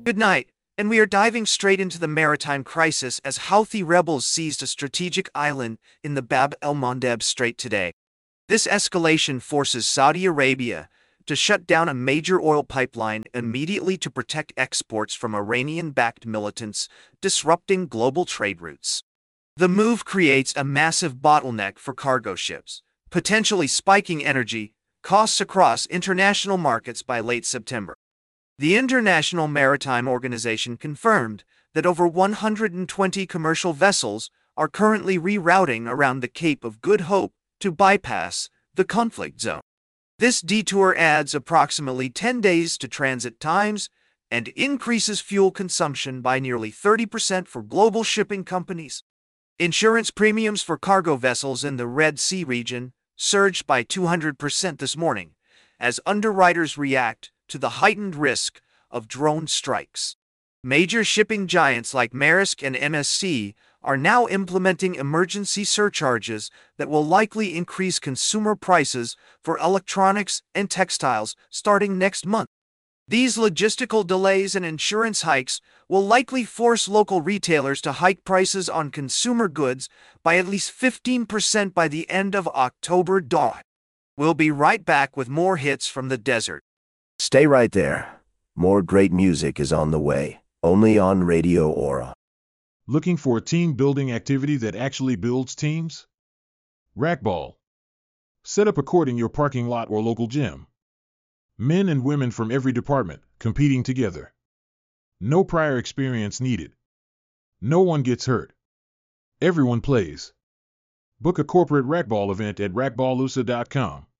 Good night, and we are diving straight into the maritime crisis as Houthi rebels seized a strategic island in the Bab el-Mandeb Strait today. This escalation forces Saudi Arabia to shut down a major oil pipeline immediately to protect exports from Iranian-backed militants, disrupting global trade routes. The move creates a massive bottleneck for cargo ships, potentially spiking energy costs across international markets by late September. The International Maritime Organization confirmed that over 120 commercial vessels are currently rerouting around the Cape of Good Hope to bypass the conflict zone. This detour adds approximately 10 days to transit times and increases fuel consumption by nearly 30% for global shipping companies. Insurance premiums for cargo vessels in the Red Sea region surged by 200% this morning as underwriters react to the heightened risk of drone strikes. Major shipping giants like Maersk and MSC are now implementing emergency surcharges that will likely increase consumer prices for electronics and textiles starting next month. These logistical delays and insurance hikes will likely force local retailers to hike prices on consumer goods by at least 15% by the end of October. We'll be right back with more hits from the desert. Stay right there. More great music is on the way, only on Radio Aura. Looking for a team-building activity that actually builds teams? Racquetball. Set up a court in your parking lot or local gym. Men and women from every department, competing together. No prior experience needed. No one gets hurt. Everyone plays. Book a corporate racquetball event at racquetballusa.com.